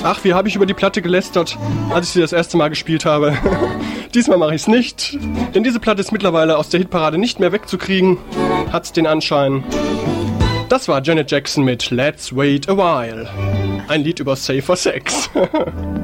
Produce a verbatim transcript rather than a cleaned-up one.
Ach, wie habe ich über die Platte gelästert, als ich sie das erste Mal gespielt habe. Diesmal mache ich es nicht, denn diese Platte ist mittlerweile aus der Hitparade nicht mehr wegzukriegen. Hat's den Anschein. Das war Janet Jackson mit Let's Wait a While. Ein Lied über Safer Sex.